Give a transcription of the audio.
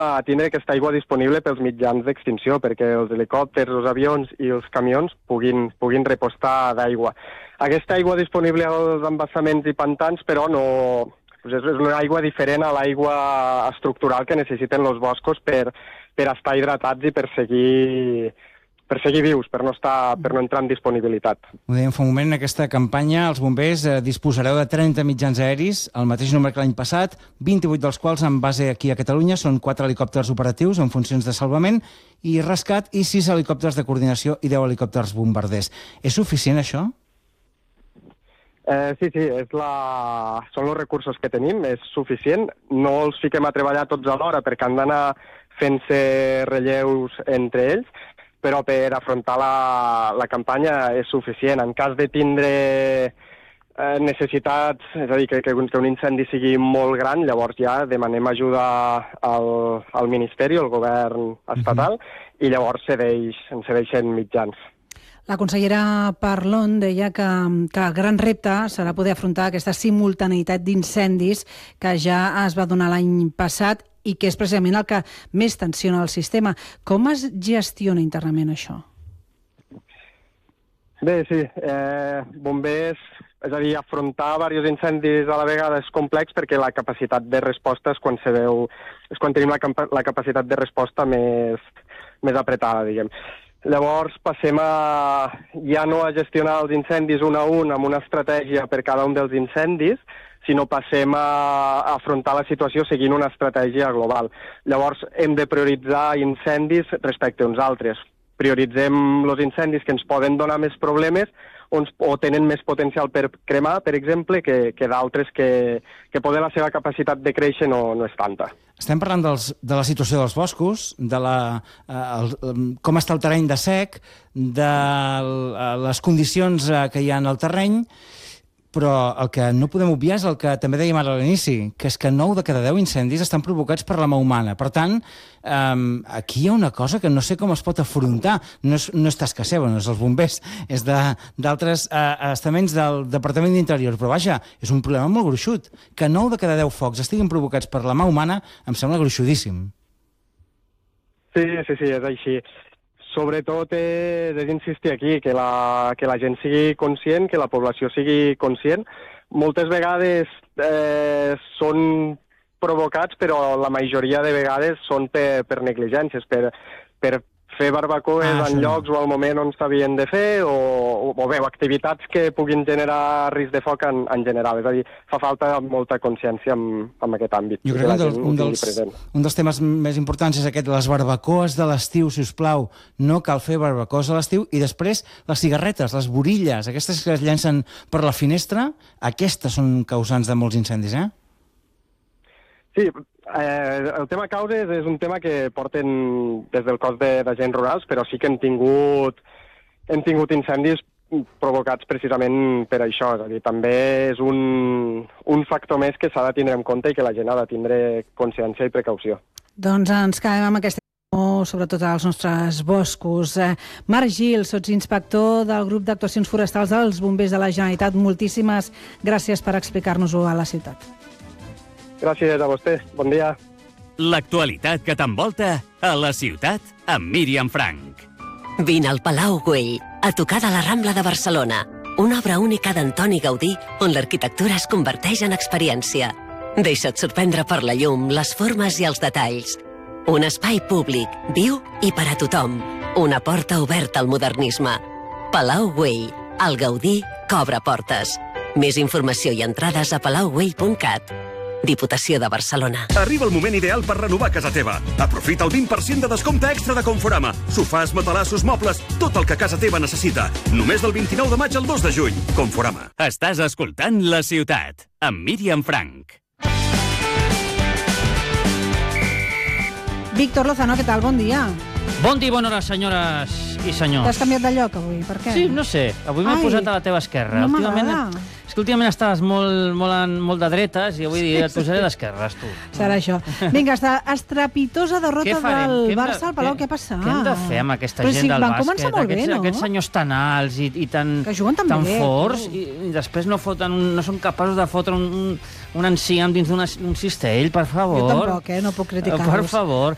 tindre aquesta aigua disponible pels mitjans d'extinció, perquè els helicòpters, els avions i els camions puguin repostar d'aigua. Aquesta aigua disponible als embassaments i pantans, però no... és una aigua diferent a l'aigua estructural que necessiten els boscos per estar hidratats i per seguir vius, per no entrar en disponibilitat. Ho dèiem fa un moment, en aquesta campanya els bombers disposareu de 30 mitjans aeris, el mateix número que l'any passat, 28 dels quals en base aquí a Catalunya, són 4 helicòpters operatius en funcions de salvament i rescat i 6 helicòpters de coordinació i 10 helicòpters bombarders. És suficient això? Sí, són els recursos que tenim, és suficient. No els fiquem a treballar tots alhora perquè han d'anar fent-se relleus entre ells, però per afrontar la campanya és suficient. En cas de tindre necessitats, és a dir, que un incendi sigui molt gran, llavors ja demanem ajuda al Ministeri, al govern estatal, i llavors ens cedeixen mitjans. La consellera Parlon deia que el gran repte serà poder afrontar aquesta simultaneïtat d'incendis que ja es va donar l'any passat i que és precisament el que més tensiona el sistema. Com es gestiona internament això? Bé, sí. Bombers, és a dir, afrontar diversos incendis a la vegada és complex perquè la capacitat de resposta és quan tenim la capacitat de resposta més apretada, diguem. Llavors passem ja no a gestionar els incendis un a un amb una estratègia per cada un dels incendis, sinó passem a afrontar la situació seguint una estratègia global. Llavors hem de prioritzar incendis respecte a uns altres. Prioritzem els incendis que ens poden donar més problemes o tenen més potencial per cremar, per exemple, que d'altres que poden la seva capacitat de créixer no és tanta. Estem parlant de la situació dels boscos, de com està el terreny de sec, de les condicions que hi ha en el terreny, però el que no podem obviar és el que també dèiem ara a l'inici, que és que 9 de cada 10 incendis estan provocats per la mà humana. Per tant, aquí hi ha una cosa que no sé com es pot afrontar. No és tasca seva, no és els bombers, és d'altres estaments del Departament d'Interior. Però vaja, és un problema molt gruixut. Que 9 de cada 10 focs estiguin provocats per la mà humana em sembla gruixudíssim. Sí, és així. Sobretot és insistir aquí, que la gent sigui conscient, que la població sigui conscient. Moltes vegades són provocats, però la majoria de vegades són per negligències, per fer barbacoes en llocs o al moment on s'havien de fer, o activitats que puguin generar risc de foc en general. És a dir, fa falta molta consciència en aquest àmbit. Jo crec que un dels temes més importants és aquest, les barbacoes de l'estiu, si us plau. No cal fer barbacoes a l'estiu. I després, les cigarretes, les borilles, aquestes que es llencen per la finestra, aquestes són causants de molts incendis, eh? Sí, el tema causes és un tema que porten des del cos d'agents rurals, però sí que hem tingut incendis provocats precisament per això. És a dir, també és un factor més que s'ha de tindre en compte i que la gent ha de tindre consciència i precaució. Doncs ens quedem amb aquesta sobretot als nostres boscos. Marc Gil, sotsinspector del grup d'actuacions forestals dels Bombers de la Generalitat. Moltíssimes gràcies per explicar-nos-ho a la ciutat. Gràcies a vostè. Bon dia. L'actualitat que t'envolta a la ciutat amb Míriam Frank. Vine al Palau Güell, a tocar de la Rambla de Barcelona. Una obra única d'Antoni Gaudí on l'arquitectura es converteix en experiència. Deixa't sorprendre per la llum, les formes i els detalls. Un espai públic, viu i per a tothom. Una porta oberta al modernisme. Palau Güell, el Gaudí que obre portes. Més informació i entrades a palaugüell.cat. Diputació de Barcelona. Arriba el moment ideal per renovar casa teva. Aprofita el 20% de descompte extra de Conforama. Sofàs, matalassos, mobles, tot el que casa teva necessita. Només del 29 de maig al 2 de juny. Conforama. Estàs escoltant La Ciutat, amb Míriam Frank. Víctor Lozano, què tal? Bon dia. Bon dia i bona hora, senyores i senyors. T'has canviat de lloc avui, per què? Sí, no sé, avui m'he posat a la teva esquerra. No m'agrada. És que últimament estaves molt de dretes i avui et posaré d'esquerres, tu. Serà això. Vinga, estrepitosa derrota del Barça al Palau, què ha passat? Què hem de fer amb aquesta gent del bàsquet? Van començar molt bé, no? Aquests senyors tan alts i tan forts i després no són capaços de fotre un enciam dins d'un cistell, per favor. Jo tampoc, no puc criticar-los. Per favor.